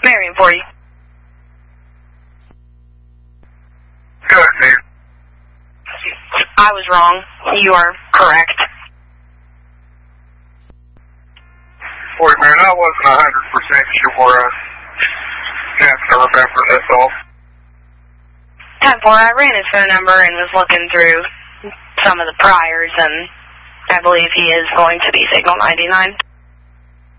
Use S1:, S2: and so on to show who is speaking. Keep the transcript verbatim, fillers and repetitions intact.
S1: Marion for you.
S2: Go ahead, Steve.
S1: I was wrong. You are correct.
S2: Boy, man, I wasn't a hundred percent sure. I have to remember, that's all.
S1: ten four, I ran his phone number and was looking through some of the priors, and I believe he is going to be Signal ninety-nine.